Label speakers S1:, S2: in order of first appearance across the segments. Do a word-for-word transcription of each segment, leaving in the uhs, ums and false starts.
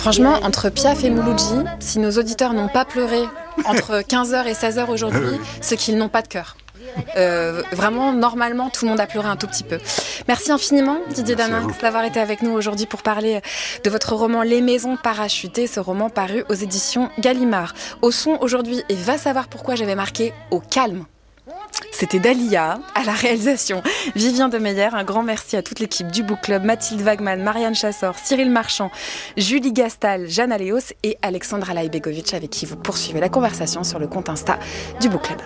S1: Franchement, entre Piaf et Mouloudji, si nos auditeurs n'ont pas pleuré entre quinze heures et seize heures aujourd'hui, c'est qu'ils n'ont pas de cœur. Euh, vraiment, normalement, tout le monde a pleuré un tout petit peu. Merci infiniment, Didier Daminx, d'avoir été avec nous aujourd'hui pour parler de votre roman Les Maisons Parachutées, ce roman paru aux éditions Gallimard. Au son aujourd'hui, et va savoir pourquoi j'avais marqué au calme. C'était Dalia, à la réalisation Vivien Demeyer. Un grand merci à toute l'équipe du Book Club, Mathilde Wagman, Marianne Chassor, Cyril Marchand, Julie Gastal, Jeanne Aléos et Alexandra Laïbegovic, avec qui vous poursuivez la conversation sur le compte Insta du Book Club.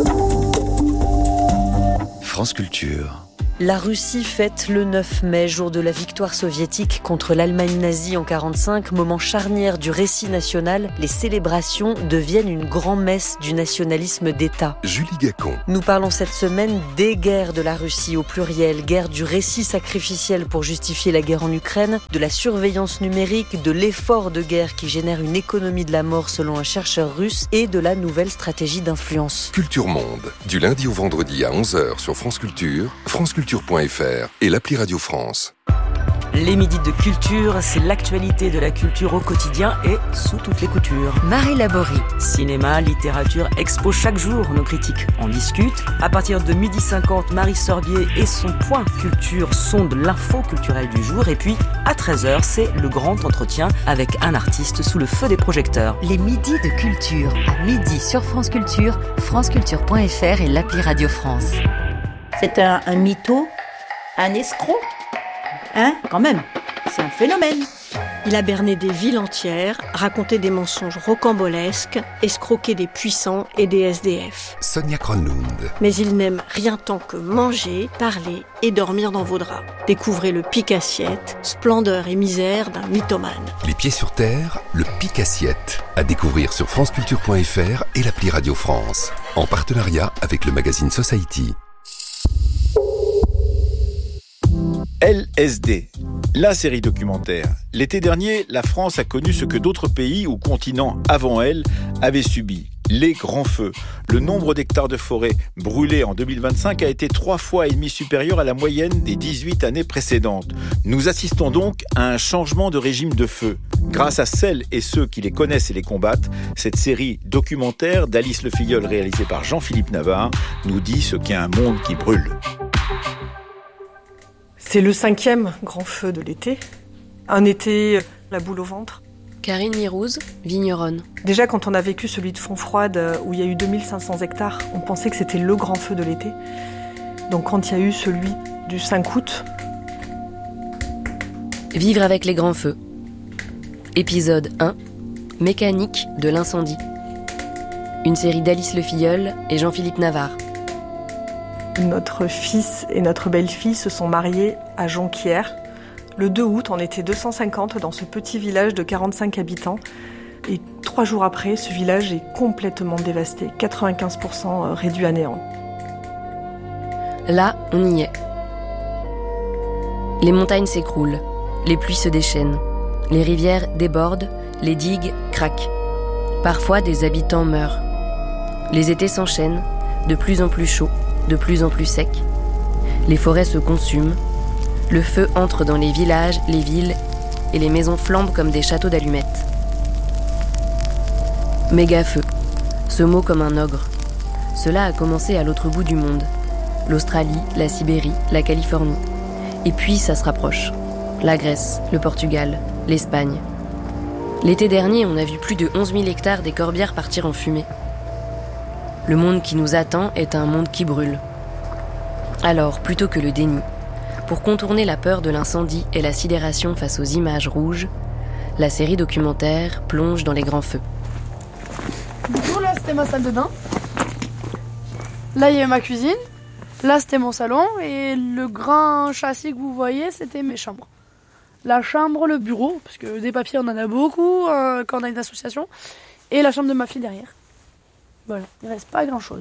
S2: France Culture.
S3: La Russie fête le neuf mai, jour de la victoire soviétique contre l'Allemagne nazie en quarante-cinq, moment charnière du récit national. Les célébrations deviennent une grand-messe du nationalisme d'État.
S2: Julie Gacon.
S3: Nous parlons cette semaine des guerres de la Russie au pluriel, guerre du récit sacrificiel pour justifier la guerre en Ukraine, de la surveillance numérique, de l'effort de guerre qui génère une économie de la mort selon un chercheur russe et de la nouvelle stratégie d'influence.
S2: Culture Monde, du lundi au vendredi à onze heures sur France Culture, France Culture. Culture.fr et l'appli Radio France.
S3: Les midis de culture, c'est l'actualité de la culture au quotidien et sous toutes les coutures.
S4: Marie Laborie.
S3: Cinéma, littérature, expo chaque jour, nos critiques en discutent. À partir de midi cinquante, Marie Sorbier et son point culture sondent l'info culturelle du jour. Et puis, à treize heures, c'est le grand entretien avec un artiste sous le feu des projecteurs.
S4: Les midis de culture, à midi sur France Culture, franceculture.fr et l'appli Radio France.
S5: C'est un, un mytho, un escroc, hein, quand même, c'est un phénomène.
S6: Il a berné des villes entières, raconté des mensonges rocambolesques, escroqué des puissants et des S D F.
S2: Sonia Kronlund.
S6: Mais il n'aime rien tant que manger, parler et dormir dans vos draps. Découvrez le pic-assiette, splendeur et misère d'un mythomane.
S2: Les pieds sur terre, le pic-assiette. À découvrir sur franceculture.fr et l'appli Radio France. En partenariat avec le magazine Society.
S7: L S D, la série documentaire. L'été dernier, la France a connu ce que d'autres pays ou continents avant elle avaient subi. Les grands feux. Le nombre d'hectares de forêt brûlés en deux mille vingt-cinq a été trois fois et demi supérieur à la moyenne des dix-huit années précédentes. Nous assistons donc à un changement de régime de feu. Grâce à celles et ceux qui les connaissent et les combattent, cette série documentaire d'Alice Le Filleul réalisée par Jean-Philippe Navard nous dit ce qu'est un monde qui brûle.
S6: C'est le cinquième grand feu de l'été. Un été, la boule au ventre.
S8: Karine Mirouz, vigneronne.
S6: Déjà, quand on a vécu celui de Fontfroide, où il y a eu deux mille cinq cents hectares, on pensait que c'était le grand feu de l'été. Donc quand il y a eu celui du cinq août...
S8: Vivre avec les grands feux. Épisode un. Mécanique de l'incendie. Une série d'Alice Le Filleul et Jean-Philippe Navard.
S6: Notre fils et notre belle-fille se sont mariés à Jonquière. Le deux août, on était deux cent cinquante dans ce petit village de quarante-cinq habitants. Et trois jours après, ce village est complètement dévasté, quatre-vingt-quinze pour cent réduit à néant.
S8: Là, on y est. Les montagnes s'écroulent, les pluies se déchaînent, les rivières débordent, les digues craquent. Parfois, des habitants meurent. Les étés s'enchaînent, de plus en plus chauds, de plus en plus secs. Les forêts se consument. Le feu entre dans les villages, les villes, et les maisons flambent comme des châteaux d'allumettes. Méga-feu, ce mot comme un ogre. Cela a commencé à l'autre bout du monde. L'Australie, la Sibérie, la Californie. Et puis ça se rapproche. La Grèce, le Portugal, l'Espagne. L'été dernier, on a vu plus de onze mille hectares des corbières partir en fumée. Le monde qui nous attend est un monde qui brûle. Alors, plutôt que le déni, pour contourner la peur de l'incendie et la sidération face aux images rouges, la série documentaire plonge dans les grands feux.
S9: Du coup, là, c'était ma salle de bain. Là, il y avait ma cuisine. Là, c'était mon salon. Et le grand châssis que vous voyez, c'était mes chambres. La chambre, le bureau, parce que des papiers, on en a beaucoup euh, quand on a une association. Et la chambre de ma fille derrière. Voilà, il ne reste pas grand-chose.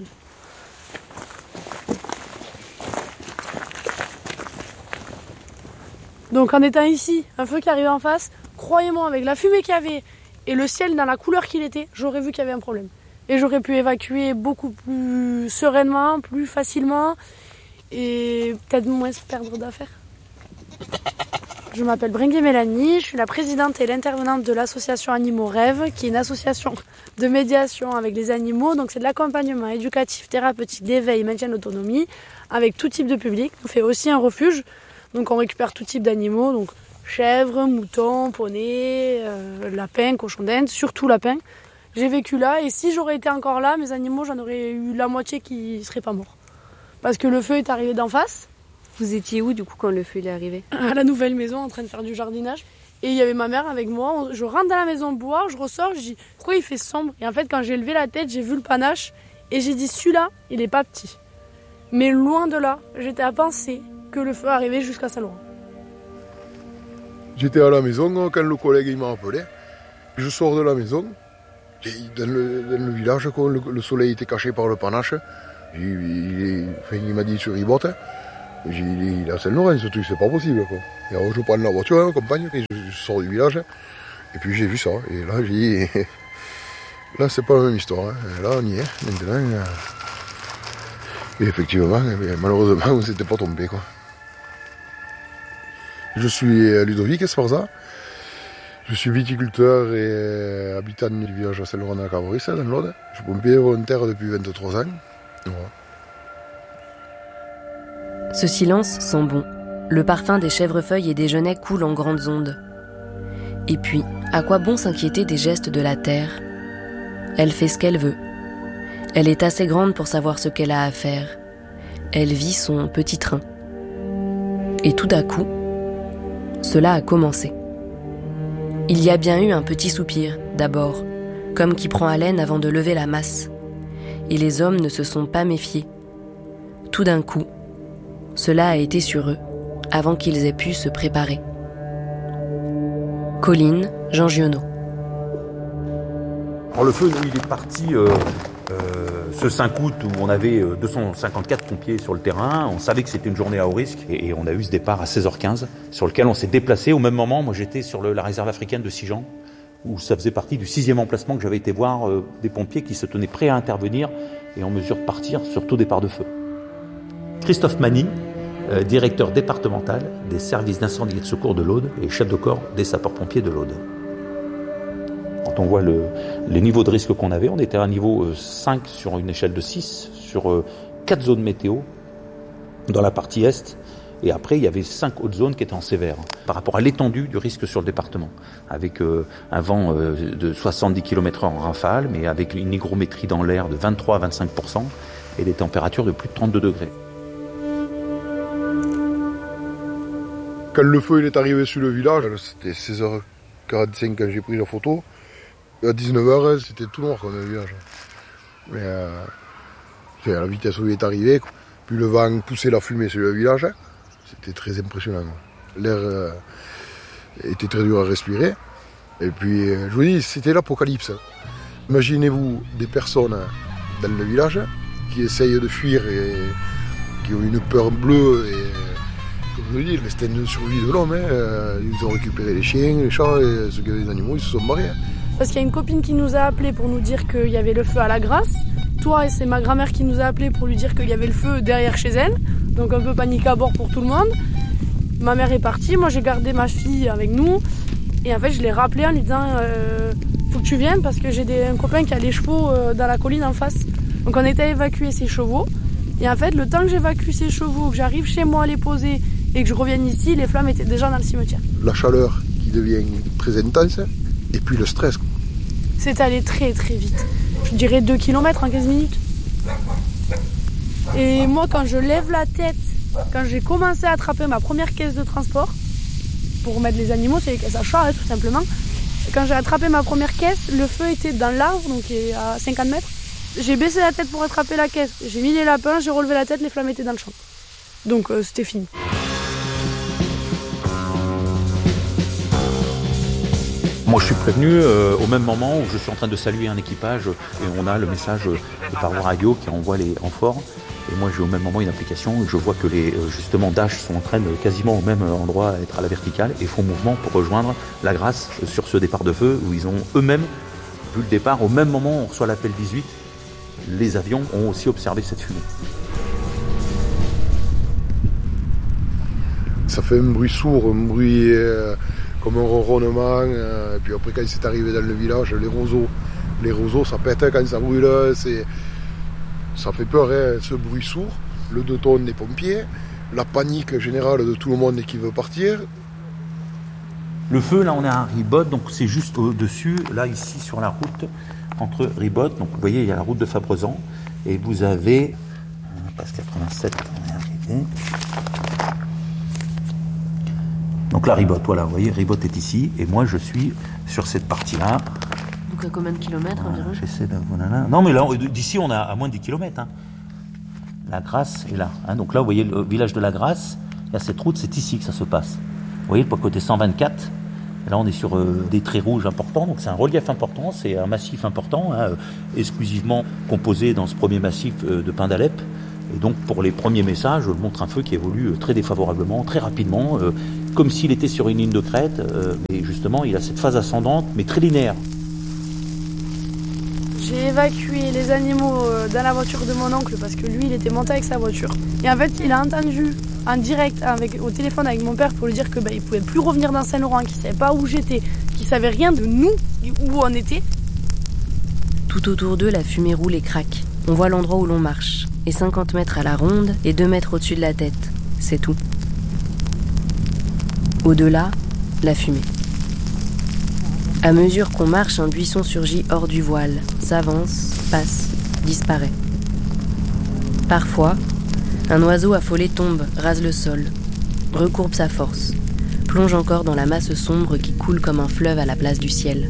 S9: Donc en étant ici, un feu qui arrivait en face, croyez-moi, avec la fumée qu'il y avait et le ciel dans la couleur qu'il était, j'aurais vu qu'il y avait un problème. Et j'aurais pu évacuer beaucoup plus sereinement, plus facilement et peut-être moins se perdre d'affaires. Je m'appelle Bringuet Mélanie, je suis la présidente et l'intervenante de l'association Animaux Rêves, qui est une association de médiation avec les animaux. Donc c'est de l'accompagnement éducatif, thérapeutique, d'éveil, maintien d'autonomie, avec tout type de public. On fait aussi un refuge, donc on récupère tout type d'animaux, donc chèvres, moutons, poneys, euh, lapins, cochons d'Inde, surtout lapins. J'ai vécu là et si j'aurais été encore là, mes animaux, j'en aurais eu la moitié qui ne seraient pas morts. Parce que le feu est arrivé d'en face.
S8: Vous étiez où du coup quand le feu est arrivé ?
S9: À la nouvelle maison en train de faire du jardinage. Et il y avait ma mère avec moi. Je rentre dans la maison boire, je ressors, je dis pourquoi il fait sombre ? Et en fait quand j'ai levé la tête, j'ai vu le panache et j'ai dit celui-là, il est pas petit. Mais loin de là, j'étais à penser que le feu arrivait jusqu'à Saint-Laurent.
S10: J'étais à la maison quand le collègue il m'a appelé. Je sors de la maison. Dans le, dans le village, quoi, le, le soleil était caché par le panache. Il, il, enfin, il m'a dit sur ribote. J'ai dit, il est à Saint-Laurent, ce truc, c'est pas possible. Quoi. Et alors je prends la voiture, hein, compagne, et je, je sors du village. Et puis j'ai vu ça. Et là, j'ai dit, là, c'est pas la même histoire. Hein. Là, on y est, maintenant. Et effectivement, malheureusement, on ne s'était pas tombé. Quoi. Je suis Ludovic Esparza. Je suis viticulteur et habitant du village de Saint-Laurent-de-la-Cavoris, dans l'Aude. Je suis pompier volontaire depuis vingt-trois ans. Voilà.
S8: Ce silence sent bon. Le parfum des chèvrefeuilles et des genêts coule en grandes ondes. Et puis, à quoi bon s'inquiéter des gestes de la terre ? Elle fait ce qu'elle veut. Elle est assez grande pour savoir ce qu'elle a à faire. Elle vit son petit train. Et tout d'un coup, cela a commencé. Il y a bien eu un petit soupir, d'abord, comme qui prend haleine avant de lever la masse. Et les hommes ne se sont pas méfiés. Tout d'un coup, cela a été sur eux, avant qu'ils aient pu se préparer. Colline, Jean Giono.
S11: Alors le feu, nous, il est parti euh, euh, ce cinq août où on avait deux cent cinquante-quatre pompiers sur le terrain. On savait que c'était une journée à haut risque et, et on a eu ce départ à seize heures quinze sur lequel on s'est déplacé. Au même moment, moi j'étais sur le, la réserve africaine de Sijan où ça faisait partie du sixième emplacement que j'avais été voir euh, des pompiers qui se tenaient prêts à intervenir et en mesure de partir sur tout départ de feu. Christophe Mani, euh, directeur départemental des services d'incendie et de secours de l'Aude et chef de corps des sapeurs-pompiers de l'Aude. Quand on voit le, les niveaux de risque qu'on avait, on était à un niveau cinq sur une échelle de six, sur quatre zones météo dans la partie est. Et après, il y avait cinq autres zones qui étaient en sévère par rapport à l'étendue du risque sur le département, avec euh, un vent euh, de soixante-dix kilomètres heure en rafale, mais avec une hygrométrie dans l'air de vingt-trois à vingt-cinq pour cent et des températures de plus de trente-deux degrés.
S10: Quand le feu il est arrivé sur le village, c'était seize heures quarante-cinq quand j'ai pris la photo. À dix-neuf heures, c'était tout noir dans le village. Mais euh, la vitesse où il est arrivé, puis le vent poussait la fumée sur le village, c'était très impressionnant. L'air euh, était très dur à respirer. Et puis, euh, je vous dis, c'était l'apocalypse. Imaginez-vous des personnes dans le village qui essayent de fuir et qui ont une peur bleue. Et, comme je vous dis, c'était une survie de l'homme. Hein. Ils ont récupéré les chiens, les chats, et ceux qui avaient des animaux, ils se sont barrés.
S9: Parce qu'il y a une copine qui nous a appelé pour nous dire qu'il y avait le feu à la Grasse. Toi, et c'est ma grand-mère qui nous a appelé pour lui dire qu'il y avait le feu derrière chez elle. Donc un peu panique à bord pour tout le monde. Ma mère est partie, moi j'ai gardé ma fille avec nous. Et en fait, je l'ai rappelé en lui disant euh, faut que tu viennes parce que j'ai des, un copain qui a les chevaux euh, dans la colline en face. Donc on était à évacuer ses chevaux. Et en fait, le temps que j'évacue ses chevaux, que j'arrive chez moi à les poser et que je revienne ici, les flammes étaient déjà dans le cimetière.
S10: La chaleur qui devient très intense. Et puis le stress.
S9: C'est allé très très vite. Je dirais deux kilomètres en quinze minutes. Et moi, quand je lève la tête, quand j'ai commencé à attraper ma première caisse de transport, pour mettre les animaux, c'est les caisses à chat, hein, tout simplement. Et quand j'ai attrapé ma première caisse, le feu était dans l'arbre, donc à cinquante mètres. J'ai baissé la tête pour attraper la caisse. J'ai mis les lapins, j'ai relevé la tête, les flammes étaient dans le champ. Donc euh, c'était fini.
S11: Moi, je suis prévenu euh, au même moment où je suis en train de saluer un équipage et on a le message de Power Radio qui envoie les renforts. Et moi, j'ai au même moment une application où je vois que les justement Dash sont en train de quasiment au même endroit à être à la verticale et font mouvement pour rejoindre la Grasse sur ce départ de feu où ils ont eux-mêmes vu le départ. Au même moment, on reçoit l'appel dix-huit. Les avions ont aussi observé cette fumée.
S10: ça fait un bruit sourd, un bruit euh, comme un ronronnement. Euh, et puis après, quand c'est arrivé dans le village, les roseaux, les roseaux, ça pète quand ça brûle. C'est, ça fait peur, hein, ce bruit sourd. Le deux tonnes des pompiers, la panique générale de tout le monde qui veut partir.
S11: Le feu, là, on est à Ribot, donc c'est juste au-dessus, là, ici, sur la route, entre Ribot. Donc, vous voyez, il y a la route de Fabrezan. Et vous avez, passe quatre-vingt-sept, on est arrivé. Donc là, Ribot, voilà, vous voyez, Ribot est ici. Et moi, je suis sur cette partie-là.
S8: Donc à combien de kilomètres
S11: voilà,
S8: environ?
S11: J'essaie de... Voilà. Non, mais là, d'ici, on est à moins de dix kilomètres. Hein. La Grasse est là. Hein. Donc là, vous voyez le village de la Grasse. Il y a cette route, c'est ici que ça se passe. Vous voyez, le côté cent vingt-quatre. Et là, on est sur euh, des traits rouges importants. Donc c'est un relief important, c'est un massif important, hein, euh, exclusivement composé dans ce premier massif euh, de pins d'Alep. Et donc, pour les premiers messages, je montre un feu qui évolue euh, très défavorablement, très rapidement, euh, comme s'il était sur une ligne de crête. Euh, mais justement, il a cette phase ascendante, mais très linéaire.
S9: J'ai évacué les animaux dans la voiture de mon oncle parce que lui, il était monté avec sa voiture. Et en fait, il a entendu en direct avec, au téléphone avec mon père pour lui dire que bah, il pouvait plus revenir dans Saint-Laurent, qu'il savait pas où j'étais, qu'il savait rien de nous, où on était.
S8: Tout autour d'eux, la fumée roule et craque. On voit l'endroit où l'on marche. Et cinquante mètres à la ronde et deux mètres au-dessus de la tête. C'est tout. Au-delà, la fumée. À mesure qu'on marche, un buisson surgit hors du voile, s'avance, passe, disparaît. Parfois, un oiseau affolé tombe, rase le sol, recourbe sa force, plonge encore dans la masse sombre qui coule comme un fleuve à la place du ciel.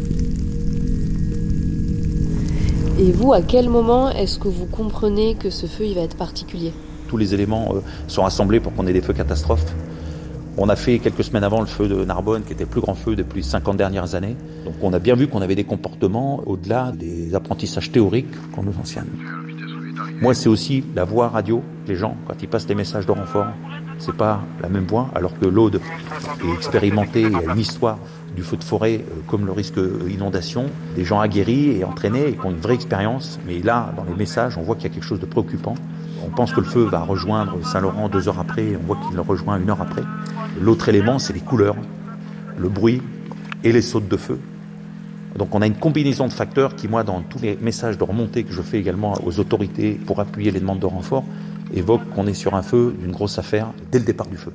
S8: Et vous, à quel moment est-ce que vous comprenez que ce feu il va être particulier?
S11: Tous les éléments euh, sont rassemblés pour qu'on ait des feux catastrophes. On a fait quelques semaines avant le feu de Narbonne, qui était le plus grand feu depuis les cinquante dernières années. Donc on a bien vu qu'on avait des comportements au-delà des apprentissages théoriques qu'on nous enseigne. Moi, c'est aussi la voix radio. Les gens, quand ils passent des messages de renfort, c'est pas la même voix, alors que l'Aude est expérimentée, il y a une histoire du feu de forêt comme le risque inondation, des gens aguerris et entraînés et qui ont une vraie expérience. Mais là, dans les messages, on voit qu'il y a quelque chose de préoccupant. On pense que le feu va rejoindre Saint-Laurent deux heures après, on voit qu'il le rejoint une heure après. L'autre élément, c'est les couleurs, le bruit et les sautes de feu. Donc on a une combinaison de facteurs qui, moi, dans tous les messages de remontée que je fais également aux autorités pour appuyer les demandes de renfort, évoquent qu'on est sur un feu d'une grosse affaire dès le départ du feu.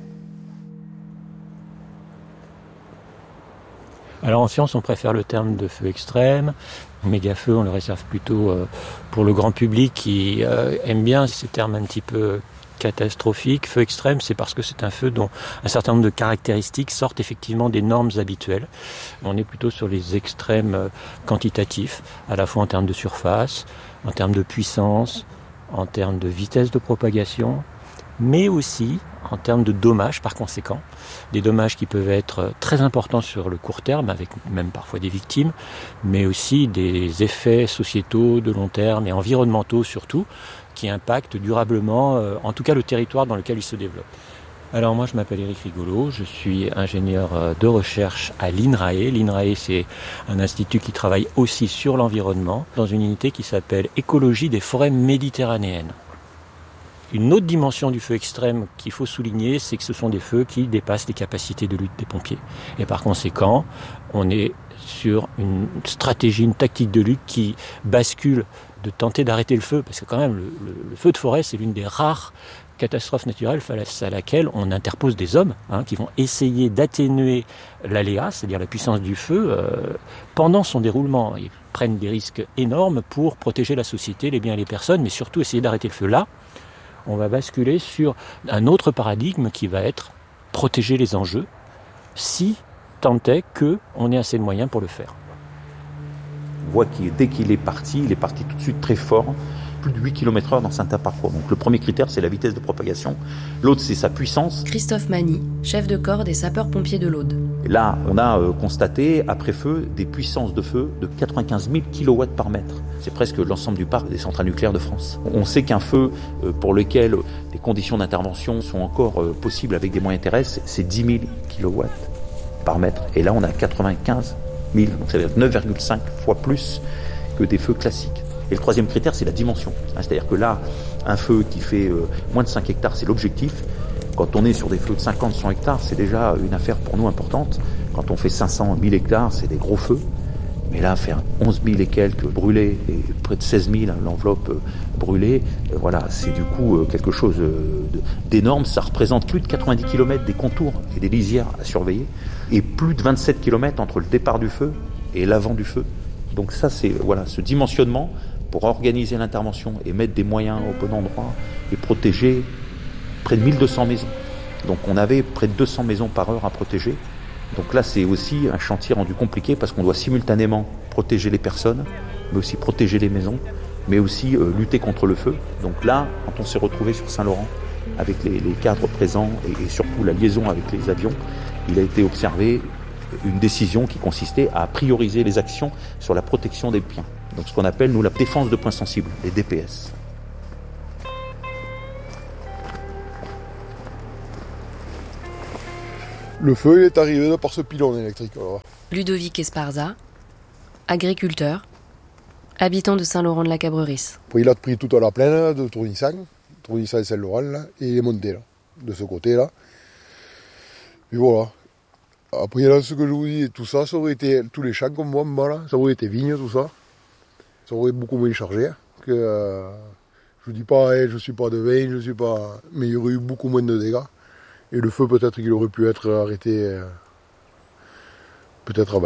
S12: Alors en science, on préfère le terme de feu extrême. Méga-feu, on le réserve plutôt euh, pour le grand public qui euh, aime bien ces termes un petit peu catastrophiques. Feu extrême, c'est parce que c'est un feu dont un certain nombre de caractéristiques sortent effectivement des normes habituelles. On est plutôt sur les extrêmes euh, quantitatifs, à la fois en termes de surface, en termes de puissance, en termes de vitesse de propagation, mais aussi en termes de dommages par conséquent. Des dommages qui peuvent être très importants sur le court terme, avec même parfois des victimes, mais aussi des effets sociétaux de long terme et environnementaux surtout, qui impactent durablement, euh, en tout cas le territoire dans lequel ils se développent. Alors moi je m'appelle Éric Rigolo, je suis ingénieur de recherche à l'INRAE. L'INRAE c'est un institut qui travaille aussi sur l'environnement, dans une unité qui s'appelle Écologie des forêts méditerranéennes. Une autre dimension du feu extrême qu'il faut souligner, c'est que ce sont des feux qui dépassent les capacités de lutte des pompiers. Et par conséquent, on est sur une stratégie, une tactique de lutte qui bascule de tenter d'arrêter le feu, parce que quand même, le, le, le feu de forêt, c'est l'une des rares catastrophes naturelles face à laquelle on interpose des hommes hein, qui vont essayer d'atténuer l'aléa, c'est-à-dire la puissance du feu, euh, pendant son déroulement. Ils prennent des risques énormes pour protéger la société, les biens et les personnes, mais surtout essayer d'arrêter le feu là. On va basculer sur un autre paradigme qui va être protéger les enjeux, si tant est qu'on ait assez de moyens pour le faire.
S11: On voit que dès qu'il est parti, il est parti tout de suite très fort, plus de huit kilomètres heure dans certains parcours. Donc le premier critère, c'est la vitesse de propagation. L'autre, c'est sa puissance.
S8: Christophe Magny, chef de corps des sapeurs-pompiers de l'Aude.
S11: Et là, on a euh, constaté, après feu, des puissances de feu de quatre-vingt-quinze mille kilowatts par mètre. C'est presque l'ensemble du parc des centrales nucléaires de France. On sait qu'un feu euh, pour lequel les conditions d'intervention sont encore euh, possibles avec des moyens terrestres, c'est dix mille kilowatts par mètre. Et là, on a quatre-vingt-quinze mille, donc ça veut dire neuf virgule cinq fois plus que des feux classiques. Et le troisième critère, c'est la dimension. C'est-à-dire que là, un feu qui fait euh, moins de cinq hectares, c'est l'objectif. Quand on est sur des feux de cinquante, cent hectares, c'est déjà une affaire pour nous importante. Quand on fait cinq cents, mille hectares, c'est des gros feux. Mais là, faire onze mille et quelques brûlés, et près de seize mille, l'enveloppe brûlée, euh, voilà, c'est du coup euh, quelque chose euh, d'énorme. Ça représente plus de quatre-vingt-dix kilomètres des contours et des lisières à surveiller, et plus de vingt-sept kilomètres entre le départ du feu et l'avant du feu. Donc ça, c'est voilà, ce dimensionnement pour organiser l'intervention et mettre des moyens au bon endroit et protéger près de mille deux cents maisons. Donc on avait près de deux cents maisons par heure à protéger. Donc là, c'est aussi un chantier rendu compliqué parce qu'on doit simultanément protéger les personnes, mais aussi protéger les maisons, mais aussi euh, lutter contre le feu. Donc là, quand on s'est retrouvé sur Saint-Laurent avec les, les cadres présents et, et surtout la liaison avec les avions, il a été observé une décision qui consistait à prioriser les actions sur la protection des biens. Donc ce qu'on appelle, nous, la défense de points sensibles, les D P S.
S10: Le feu il est arrivé par ce pylône électrique. Alors.
S8: Ludovic Esparza, agriculteur, habitant de Saint-Laurent-de-la-Cabreris.
S10: Après, il a pris toute la plaine de Tournissan, Tournissan et Saint-Laurent, là, et il est monté là, de ce côté-là. Et voilà. Après, là, ce que je vous dis, tout ça, ça aurait été, tous les champs comme moi, moi là, ça aurait été vignes, tout ça. Ça aurait beaucoup moins chargé. Que, euh, je vous dis pas, hey, je suis pas de vin, je suis pas. Mais il y aurait eu beaucoup moins de dégâts. Et le feu, peut-être qu'il aurait pu être arrêté euh, peut-être avant.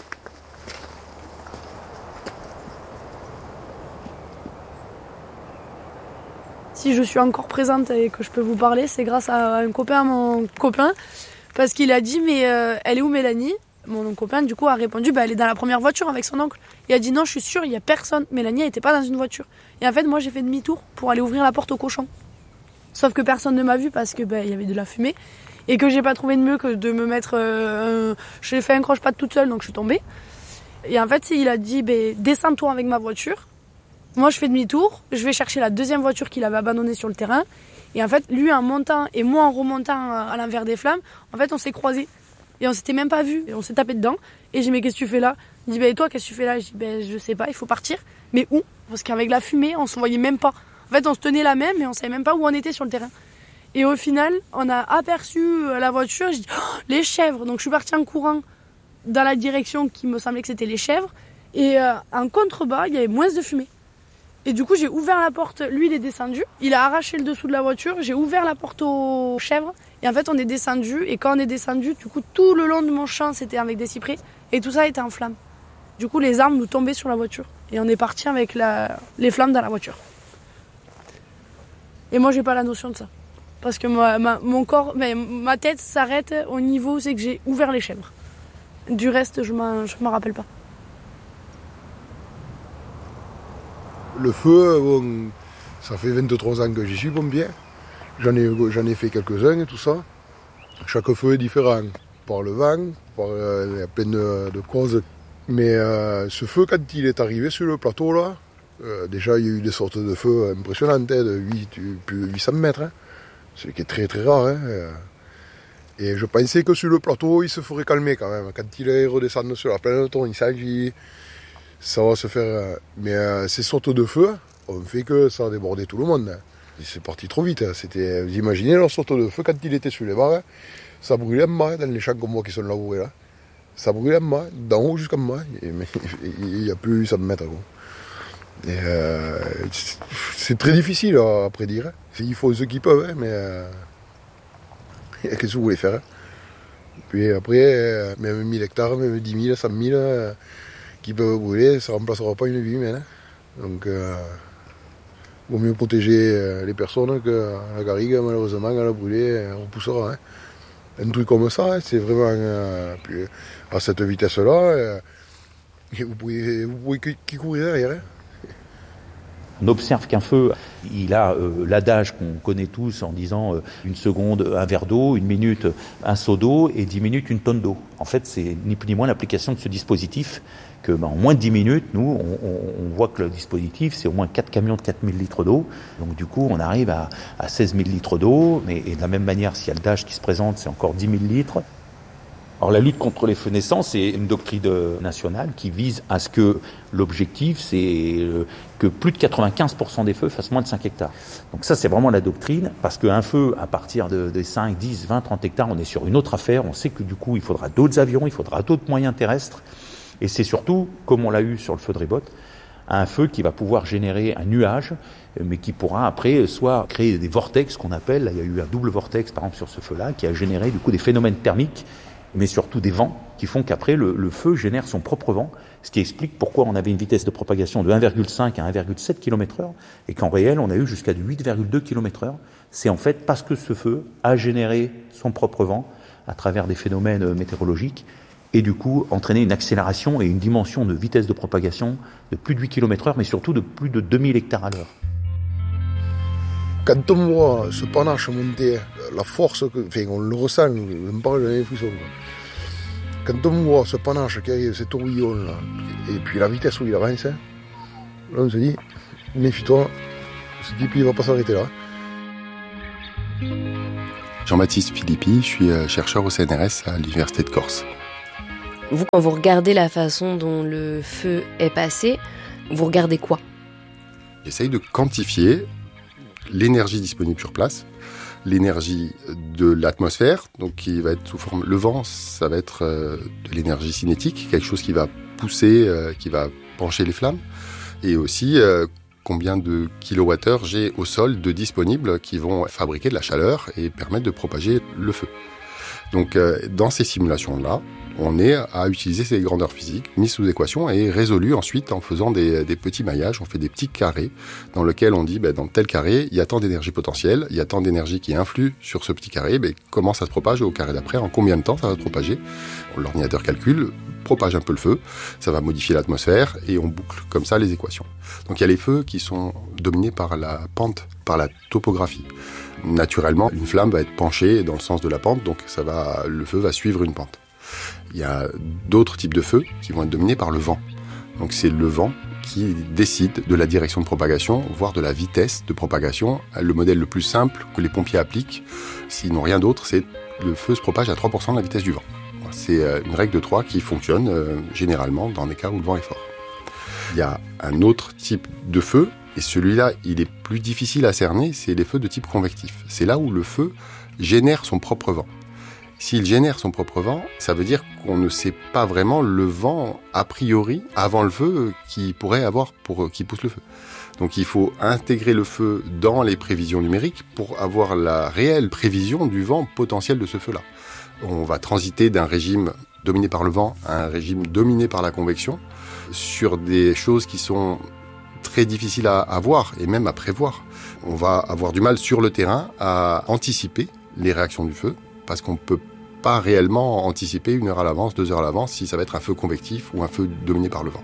S9: Si je suis encore présente et que je peux vous parler, c'est grâce à un copain à mon copain. Parce qu'il a dit, mais euh, elle est où Mélanie ? Mon copain, du coup, a répondu, bah, elle est dans la première voiture avec son oncle. Il a dit, non, je suis sûre, il n'y a personne. Mélanie, elle n'était pas dans une voiture. Et en fait, moi, j'ai fait demi-tour pour aller ouvrir la porte au cochon. Sauf que personne ne m'a vu parce que bah, y avait de la fumée. Et que j'ai pas trouvé de mieux que de me mettre... Euh, un... J'ai fait un croche-patte toute seule, donc je suis tombée. Et en fait, il a dit, bah, descends-toi avec ma voiture. Moi, je fais demi-tour. Je vais chercher la deuxième voiture qu'il avait abandonnée sur le terrain. Et en fait, lui en montant et moi en remontant à l'envers des flammes, en fait, on s'est croisés. Et on s'était même pas vus. Et on s'est tapé dedans. Et j'ai dit, mais qu'est-ce que tu fais là ? Il dit, ben, toi, qu'est-ce que tu fais là ? Je dis, ben, je sais pas, il faut partir. Mais où ? Parce qu'avec la fumée, on se voyait même pas. En fait, on se tenait la main, mais on savait même pas où on était sur le terrain. Et au final, on a aperçu la voiture. J'ai dit, oh, les chèvres. Donc, je suis partie en courant dans la direction qui me semblait que c'était les chèvres. Et euh, en contrebas, il y avait moins de fumée. Et du coup, j'ai ouvert la porte. Lui, il est descendu. Il a arraché le dessous de la voiture. J'ai ouvert la porte aux chèvres. Et en fait, on est descendu. Et quand on est descendu, du coup, tout le long de mon champ, c'était avec des cyprès. Et tout ça était en flammes. Du coup, les armes nous tombaient sur la voiture. Et on est parti avec la... les flammes dans la voiture. Et moi, j'ai pas la notion de ça. Parce que ma, ma, mon corps, mais ma tête s'arrête au niveau où c'est que j'ai ouvert les chèvres. Du reste, je m'en, je m'en rappelle pas.
S10: Le feu, bon, ça fait vingt-trois ans que j'y suis pompier. J'en ai, j'en ai fait quelques-uns et tout ça. Chaque feu est différent. Par le vent, par, euh, il y a plein de, de causes. Mais euh, ce feu, quand il est arrivé sur le plateau, là, euh, déjà il y a eu des sortes de feux impressionnantes, hein, de huit, plus de huit cents mètres. Hein, ce qui est très très rare. Hein, et je pensais que sur le plateau, il se ferait calmer quand même. Quand il est redescendu sur la plaine de Tournissan, ça va se faire. Mais euh, ces sortes de feux ont fait que ça a débordé tout le monde. Hein. C'est parti trop vite. Hein. C'était, vous imaginez leur sorte de feu quand il était sur les barres, hein, ça brûlait en bas dans les champs comme moi qui sont labourés là. Ça brûlait en bas, d'en haut jusqu'en bas. Et, mais il n'y a plus ça me mettre. Et euh, c'est très difficile à, à prédire. Hein. Il faut ceux qui peuvent, hein, mais euh, qu'est-ce que vous voulez faire hein. Puis après, euh, même mille hectares, même dix mille, cent mille euh, qui peuvent brûler, ça ne remplacera pas une vie humaine. Hein. Donc, euh, vaut mieux protéger euh, les personnes que la garrigue, malheureusement, elle a brûlé, on repoussera. Hein. Un truc comme ça, hein, c'est vraiment euh, puis, à cette vitesse-là, euh, vous pouvez, vous pouvez qui courir derrière. Hein.
S11: On observe qu'un feu, il a euh, l'adage qu'on connaît tous en disant euh, une seconde un verre d'eau, une minute un seau d'eau et dix minutes une tonne d'eau. En fait, c'est ni plus ni moins l'application de ce dispositif que, ben, en moins de dix minutes, nous, on, on, on voit que le dispositif, c'est au moins quatre camions de quatre mille litres d'eau. Donc du coup, on arrive à, à seize mille litres d'eau. Mais, et de la même manière, s'il y a le dash qui se présente, c'est encore dix mille litres. Alors la lutte contre les feux naissants, c'est une doctrine nationale qui vise à ce que l'objectif, c'est que plus de quatre-vingt-quinze pour cent des feux fassent moins de cinq hectares. Donc ça, c'est vraiment la doctrine, parce qu'un feu, à partir de, de cinq, dix, vingt, trente hectares, on est sur une autre affaire. On sait que du coup, il faudra d'autres avions, il faudra d'autres moyens terrestres. Et c'est surtout, comme on l'a eu sur le feu de Ribot, un feu qui va pouvoir générer un nuage, mais qui pourra après soit créer des vortex qu'on appelle. Là, il y a eu un double vortex, par exemple, sur ce feu-là, qui a généré du coup des phénomènes thermiques, mais surtout des vents qui font qu'après le, le feu génère son propre vent, ce qui explique pourquoi on avait une vitesse de propagation de un virgule cinq à un virgule sept kilomètres heure et qu'en réel on a eu jusqu'à du huit virgule deux kilomètres heure. C'est en fait parce que ce feu a généré son propre vent à travers des phénomènes météorologiques et du coup entraîné une accélération et une dimension de vitesse de propagation de plus de huit kilomètres heure, mais surtout de plus de deux mille hectares à l'heure.
S10: Quand on voit ce panache monter, la force, que, enfin, on le ressent, on me parle d'un frisson. Quand on voit ce panache qui arrive, ces tourbillons-là, et puis la vitesse où il avance, là on se dit, méfie-toi, ce type il ne va pas s'arrêter là.
S13: Jean-Baptiste Philippi, je suis chercheur au C N R S à l'Université de Corse.
S8: Vous, quand vous regardez la façon dont le feu est passé, vous regardez quoi ?
S13: J'essaye de quantifier l'énergie disponible sur place, l'énergie de l'atmosphère, donc qui va être sous forme... Le vent, ça va être euh, de l'énergie cinétique, quelque chose qui va pousser, euh, qui va pencher les flammes, et aussi euh, combien de kilowattheures j'ai au sol de disponibles qui vont fabriquer de la chaleur et permettre de propager le feu. Donc euh, dans ces simulations-là, on est à utiliser ces grandeurs physiques mises sous équation et résolues ensuite en faisant des, des petits maillages. On fait des petits carrés dans lesquels on dit, ben, dans tel carré, il y a tant d'énergie potentielle, il y a tant d'énergie qui influe sur ce petit carré, ben, comment ça se propage au carré d'après, en combien de temps ça va se propager. L'ordinateur calcule, propage un peu le feu, ça va modifier l'atmosphère et on boucle comme ça les équations. Donc il y a les feux qui sont dominés par la pente, par la topographie. Naturellement, une flamme va être penchée dans le sens de la pente, donc ça va, le feu va suivre une pente. Il y a d'autres types de feux qui vont être dominés par le vent. Donc c'est le vent qui décide de la direction de propagation, voire de la vitesse de propagation. Le modèle le plus simple que les pompiers appliquent, s'ils n'ont rien d'autre, c'est le feu se propage à trois pour cent de la vitesse du vent. C'est une règle de trois qui fonctionne euh, généralement dans des cas où le vent est fort. Il y a un autre type de feu, et celui-là, il est plus difficile à cerner, c'est les feux de type convectif. C'est là où le feu génère son propre vent. S'il génère son propre vent, ça veut dire qu'on ne sait pas vraiment le vent a priori avant le feu qui pourrait avoir pour qui pousse le feu. Donc il faut intégrer le feu dans les prévisions numériques pour avoir la réelle prévision du vent potentiel de ce feu-là. On va transiter d'un régime dominé par le vent à un régime dominé par la convection sur des choses qui sont très difficiles à, à voir et même à prévoir. On va avoir du mal sur le terrain à anticiper les réactions du feu parce qu'on ne peut pas réellement anticiper une heure à l'avance, deux heures à l'avance si ça va être un feu convectif ou un feu dominé par le vent.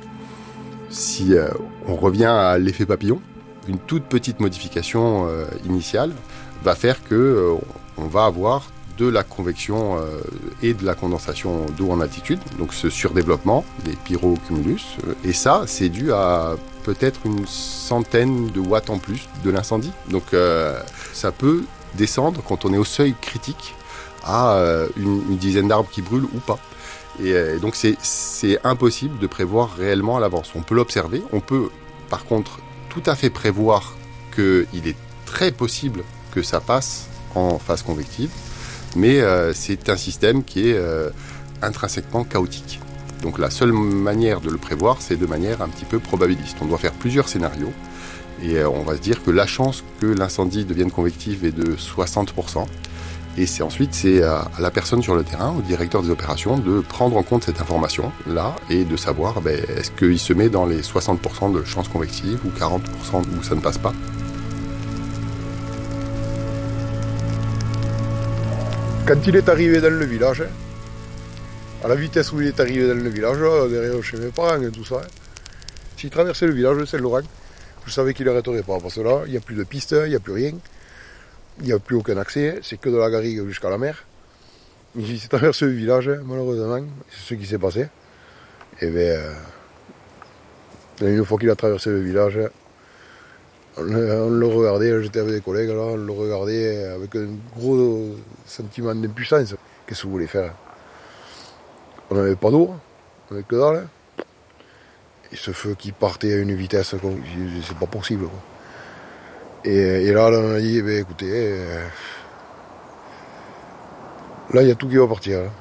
S13: Si euh, on revient à l'effet papillon, une toute petite modification euh, initiale va faire que euh, on va avoir de la convection euh, et de la condensation d'eau en altitude, donc ce surdéveloppement des pyrocumulus, euh, et ça c'est dû à peut-être une centaine de watts en plus de l'incendie. Donc euh, ça peut descendre quand on est au seuil critique à euh, une, une dizaine d'arbres qui brûlent ou pas. Et, euh, et donc c'est, c'est impossible de prévoir réellement à l'avance. On peut l'observer, on peut par contre tout à fait prévoir qu'il est très possible que ça passe en phase convective, mais euh, c'est un système qui est euh, intrinsèquement chaotique. Donc la seule manière de le prévoir, c'est de manière un petit peu probabiliste. On doit faire plusieurs scénarios et euh, on va se dire que la chance que l'incendie devienne convectif est de soixante pour cent. Et c'est ensuite c'est à la personne sur le terrain, au directeur des opérations, de prendre en compte cette information-là et de savoir ben, est-ce qu'il se met dans les soixante pour cent de chance convective ou quarante pour cent où ça ne passe pas.
S10: Quand il est arrivé dans le village, à la vitesse où il est arrivé dans le village, derrière chez mes parents et tout ça, s'il traversait le village de Saint-Laurent, je savais qu'il n'arrêterait pas, parce que là, il n'y a plus de piste, il n'y a plus rien, il n'y a plus aucun accès, c'est que de la garrigue jusqu'à la mer. Il s'est traversé le village, malheureusement, c'est ce qui s'est passé. Et bien, une fois qu'il a traversé le village, on le regardait, j'étais avec des collègues, là, on le regardait avec un gros sentiment d'impuissance. Qu'est-ce que vous voulez faire? On n'avait pas d'eau, on n'avait que dalle. Et ce feu qui partait à une vitesse, c'est pas possible. Quoi. Et, et là, là, on a dit, ben, écoutez, euh, là, il y a tout qui va partir. Là.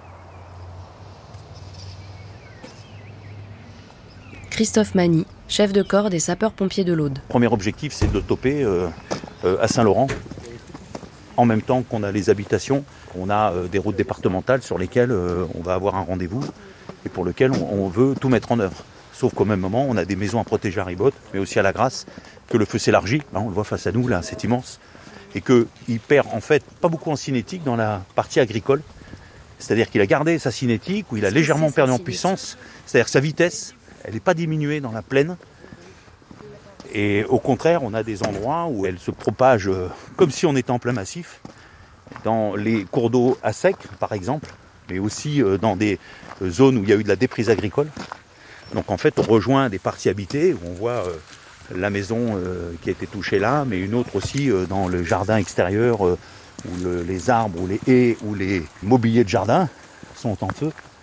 S8: Christophe Magny, chef de corps des sapeurs-pompiers de l'Aude.
S11: Premier objectif, c'est de toper euh, euh, à Saint-Laurent. En même temps qu'on a les habitations, on a euh, des routes départementales sur lesquelles euh, on va avoir un rendez-vous et pour lequel on, on veut tout mettre en œuvre. Sauf qu'au même moment, on a des maisons à protéger à Ribotte, mais aussi à la Grasse, que le feu s'élargit, là, on le voit face à nous, là, c'est immense, et qu'il perd en fait pas beaucoup en cinétique dans la partie agricole. C'est-à-dire qu'il a gardé sa cinétique, ou il a légèrement perdu en puissance, c'est-à-dire sa vitesse, elle n'est pas diminuée dans la plaine. Et au contraire, on a des endroits où elle se propage euh, comme si on était en plein massif, dans les cours d'eau à sec, par exemple, mais aussi euh, dans des euh, zones où il y a eu de la déprise agricole. Donc en fait, on rejoint des parties habitées, où on voit euh, la maison euh, qui a été touchée là, mais une autre aussi euh, dans le jardin extérieur, euh, où le, les arbres, ou les haies, ou les mobiliers de jardin sont en feu.